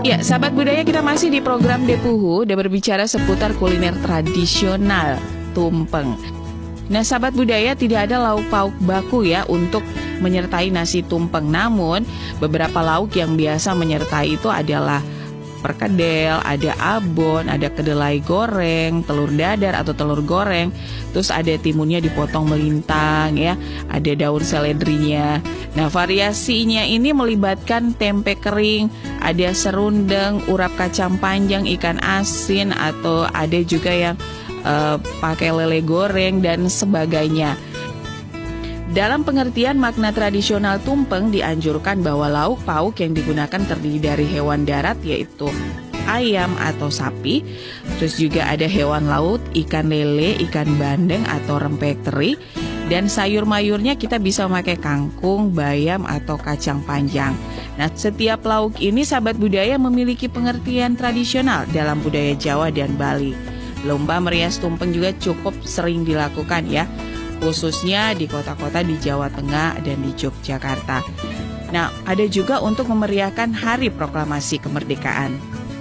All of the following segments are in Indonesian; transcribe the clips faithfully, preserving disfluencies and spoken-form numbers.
Ya, sahabat budaya, kita masih di program Depuhu dan berbicara seputar kuliner tradisional tumpeng. Nah, sahabat budaya, tidak ada lauk pauk baku ya untuk menyertai nasi tumpeng. Namun, beberapa lauk yang biasa menyertai itu adalah perkedel, ada abon, ada kedelai goreng, telur dadar atau telur goreng, terus ada timunnya dipotong melintang ya, ada daun seledrinya. Nah, variasinya ini melibatkan tempe kering, ada serundeng, urap kacang panjang, ikan asin, atau ada juga yang uh, pakai lele goreng dan sebagainya. Dalam pengertian makna tradisional tumpeng, dianjurkan bahwa lauk pauk yang digunakan terdiri dari hewan darat yaitu ayam atau sapi, terus juga ada hewan laut, ikan lele, ikan bandeng atau rempeyek teri, dan sayur mayurnya kita bisa memakai kangkung, bayam atau kacang panjang. Nah, setiap lauk ini sahabat budaya memiliki pengertian tradisional dalam budaya Jawa dan Bali. Lomba merias tumpeng juga cukup sering dilakukan ya, khususnya di kota-kota di Jawa Tengah dan di Yogyakarta. Nah, ada juga untuk memeriahkan Hari Proklamasi Kemerdekaan.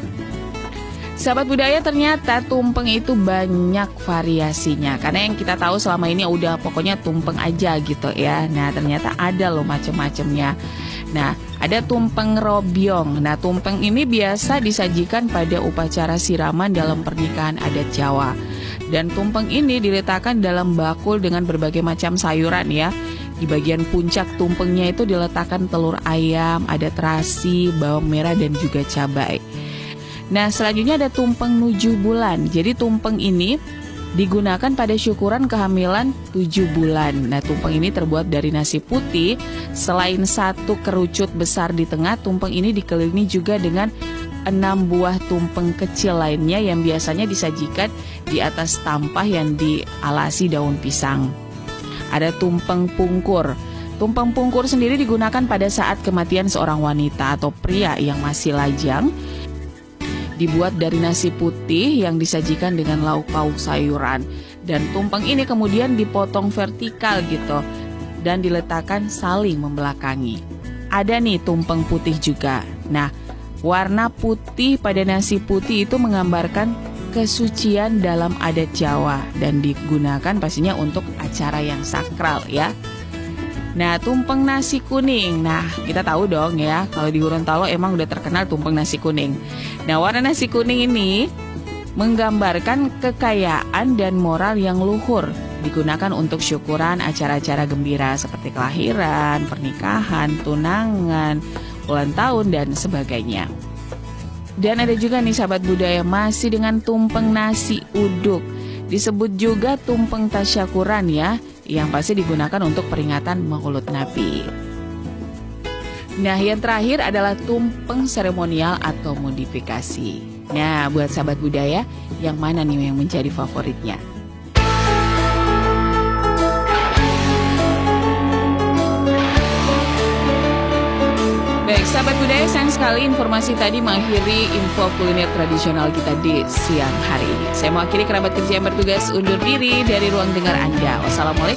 Sahabat budaya, ternyata tumpeng itu banyak variasinya. Karena yang kita tahu selama ini udah pokoknya tumpeng aja gitu ya. Nah, ternyata ada loh macam-macamnya. Nah, ada tumpeng robyong. Nah, tumpeng ini biasa disajikan pada upacara siraman dalam pernikahan adat Jawa. Dan tumpeng ini diletakkan dalam bakul dengan berbagai macam sayuran ya. Di bagian puncak tumpengnya itu diletakkan telur ayam, ada terasi, bawang merah dan juga cabai. Nah, selanjutnya ada tumpeng nuju bulan. Jadi tumpeng ini digunakan pada syukuran kehamilan tujuh bulan. Nah, tumpeng ini terbuat dari nasi putih. Selain satu kerucut besar di tengah, tumpeng ini dikelilingi juga dengan enam buah tumpeng kecil lainnya yang biasanya disajikan di atas tampah yang dialasi daun pisang. Ada tumpeng pungkur. Tumpeng pungkur sendiri digunakan pada saat kematian seorang wanita atau pria yang masih lajang. Dibuat dari nasi putih yang disajikan dengan lauk pauk sayuran. Dan tumpeng ini kemudian dipotong vertikal gitu dan diletakkan saling membelakangi. Ada nih tumpeng putih juga. Nah, warna putih pada nasi putih itu menggambarkan kesucian dalam adat Jawa dan digunakan pastinya untuk acara yang sakral ya. Nah, tumpeng nasi kuning. Nah, kita tahu dong ya, kalau di Gorontalo emang udah terkenal tumpeng nasi kuning. Nah, warna nasi kuning ini menggambarkan kekayaan dan moral yang luhur. Digunakan untuk syukuran acara-acara gembira seperti kelahiran, pernikahan, tunangan, ulang tahun, dan sebagainya. Dan ada juga nih sahabat budaya masih dengan tumpeng nasi uduk. Disebut juga tumpeng tasyakuran ya, yang pasti digunakan untuk peringatan Maulud Nabi. Nah, yang terakhir adalah tumpeng seremonial atau modifikasi. Nah, buat sahabat budaya, yang mana nih yang menjadi favoritnya? Baik, sahabat budaya, sayang sekali informasi tadi mengakhiri info kuliner tradisional kita di siang hari ini. Saya mewakili kerabat kerja yang bertugas undur diri dari ruang dengar Anda. Wassalamualaikum.